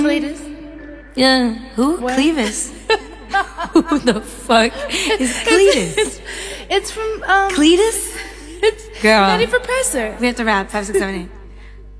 Cletus? Yeah. Who? What? Clevis. Who the fuck is Cletus? It's from, Cletus? It's Girl. Nutty Professor. We have to wrap. 5, 6, 7, 8.